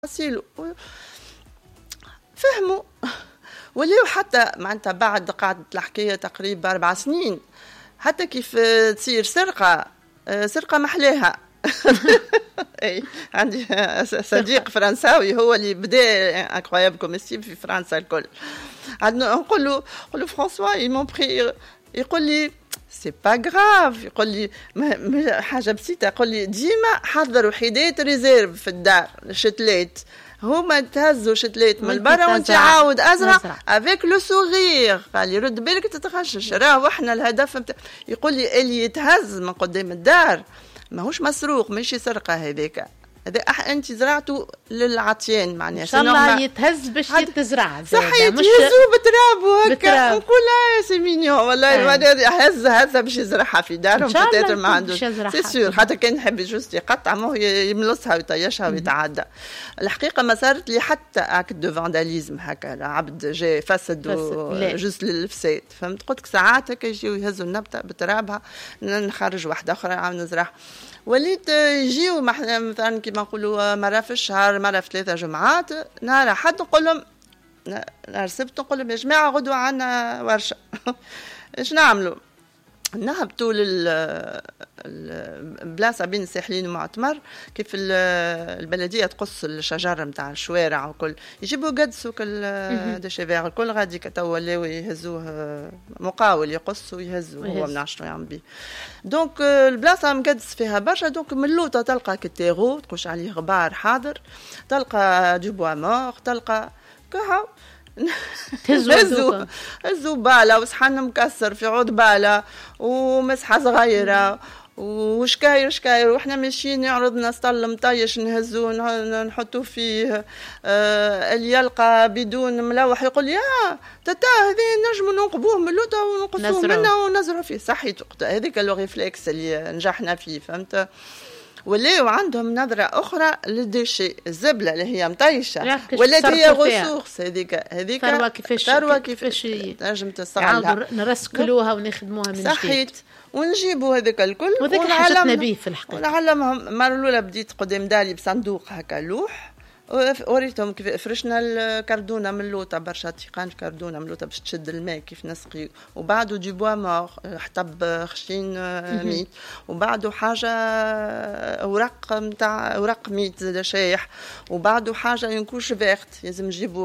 تفاصيل فهموا وليو حتى معناتها بعد قعدت الحكاية تقريبا 4 سنين حتى كيف تصير سرقة محلاها. اي عندي صديق فرنساوي هو اللي بدا انكرويابل كوميستيب في فرنسا الكل. نقول له فرانسوا يمون بري، يقول لي سي با غراف، يقول لي حاجه بسيطه، يقول لي ديما حضروا حدات ريزيرف في الدار الشتلات، هما تهزوا شتلات من برا وانت عاود ازرق افيك لو سوغير. قال لي رد بالك تتغشش، راهو احنا الهدف يقول لي اللي يتهز من قدام الدار ماهوش مسروق، ماشي سرقه هذاك، هذا انت زرعته للعطيان معناها ان شاء الله يتهز باش يتزرع صحيح، يهزوه بتراب وهكا نقول سي مينيون والله هز باش يزرعها في دارهم بتاتر ما عندوش سي سور، حتى كان يحب جوست يقطع ما هو يملصها ويطيشها ويتعدى. الحقيقه ما صارت لي حتى اكت دو فانداليزم هكا، عبد جاي فسد جوست للفساد، فهمت؟ قلت لك ساعات هكا يجيو يهزوا النبته بترابها، نخرج واحده اخرى نعاود نزرعها. وليت يجيو مثلا كيما نقولوا مره في الشهر، مره في 3 جمعات، نهار حد نقول لهم نهار السبت نقول لهم يا جماعه غدوه عندنا ورشه. ايش نعملوا؟ نهبطوا البلاصه بين الساحلين ومعتمر، كيف البلديه تقص الشجر نتاع الشوارع وكل، يجيبوا قدسوا كل دشيفير الكل غادي كتوا ولاو يهزوه مقاول يقص ويهزوا هو ما نعرفش شنو يعمل به. دونك البلاصه مقدس فيها برشا، دونك من اللوطه تلقى كتيغو تقوش عليه غبار حاضر، تلقى دو بوا مور، تلقى كهو هزوا باله وصحن مكسر في عود باله ومسحه صغيره وشكاير وإحنا ماشيين يعرضنا سطل مطيش نهزوه نحطوه فيه. اللي يلقى بدون ملوح يقول يا تتا هذه نجموا ننقبوه من اللوطه ونقصوه منه ونزرعوا فيه. صحيح هذيك اللوغيفليكس اللي نجحنا فيه، فهمت؟ ولاو عندهم نظرة أخرى للديشي، الزبلة اللي هي مطيشة ولات هي غسوخس، هذيك ثروة كيفاش تنجم تستغلها، نرسكلوها ونخدموها من جديد. صحيت، ونجيبوا هذاك الكل وذاك حاجتنا به في الحقيقة. ونعلمهم. المرة الأولى بديت قدام دالي بصندوق هكا لوح، وريتهم كيف فرشنا الكردونه من اللوطه، برشا تيقان الكردونه من اللوطه باش تشد الماء كيف نسقي، وبعده دي بوا مور حطب خشين ميت، وبعده حاجه اوراق نتاع اوراق ميت زاد شايح، وبعده حاجه ينكوش فيرت لازم نجيبوا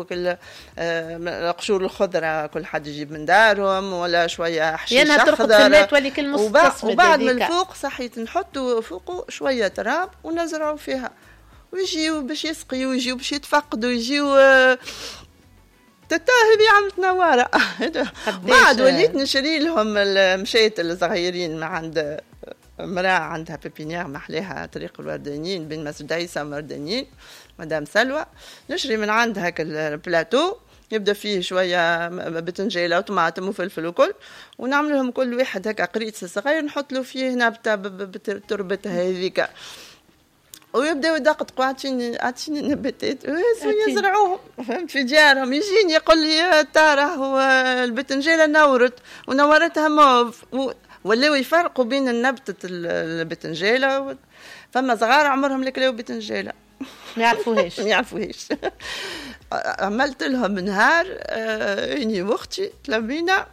قشور الخضره كل حد يجيب من دارهم، ولا شويه حشيش اخضر، وبعد من الفوق صحيت نحطوا فوقه شويه تراب ونزرعوا فيها، ويجيو باش يسقيوا، ويجيو باش يتفقدوا، يجيو تتا هذه عملت نوارة. بعد وليت نشري لهم المشيت الصغيرين مع عند امرأة عندها بيبينيير محلاها طريق الوردانيين بين مسجد عيسى ومردانيين، مدام سلوى، نشري من عندها البلاتو يبدا فيه شويه بتنجيله وطماطم وفلفل وكل، ونعمل لهم كل واحد هكا قريص صغير نحط له فيه نبته بتربتها هذيك، ويبداو يدققوا اعطيني نباتات يزرعوهم، فهمت؟ في ديارهم يجيني يقول لي ترى هو البتنجيله ونورتها موف، ولاو يفرقوا بين النبته البتنجيله. فما صغار عمرهم لكلاو بتنجيله ما يعرفوهاش. عملت لهم نهار اني واختي تلمينا،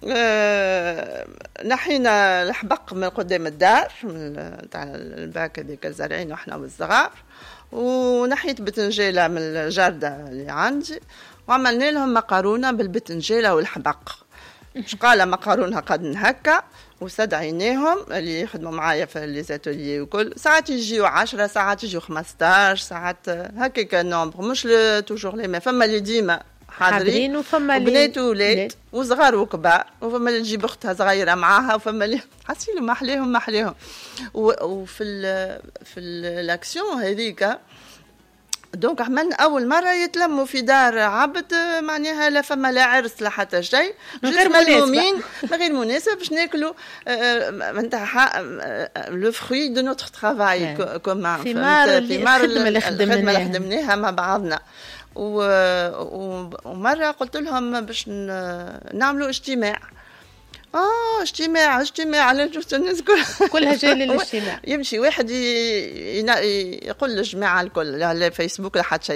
نحينا الحبق من قدام الدار تاع الباك هذيك الزرعين واحنا والصغار، ونحيت بتنجيله من الجرده اللي عندي، وعملنا لهم مقارونه بالبتنجيله والحبق. مش قال مقارونه قد هكا، وستدعيناهم اللي يخدموا معايا في ليزاتوليي وكل، ساعات يجيو 10 ساعات يجيو 15 ساعات هكاك النومبر، مش توجور لي ما فما اللي ديما حاضرين وفما بنات وولاد وصغار وكبار، وفما اللي تجيب اختها صغيره معاها، وفما اللي حاسين محليهم وفي الاكسيون هذيك. دونك عملنا اول مره يتلموا في دار عبد، معناها لا فما لا عرس لا حتى شيء، غير مناسب باش ناكلوا نتاع لو فروي دو نوتر ترافاي كومان، ثمار الخدمه اللي خدمناها مع بعضنا. ومره قلت لهم باش نعملوا اجتماع، اجتماع انا شفت الناس كلها جايه للاجتماع. يمشي واحد يقول للجماعه الكل لا فيسبوك لا حد شيء